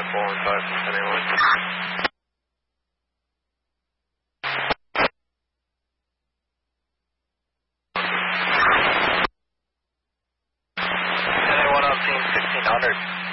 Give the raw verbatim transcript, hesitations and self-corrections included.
four one five from ten one. ten one on scene sixteen hundred.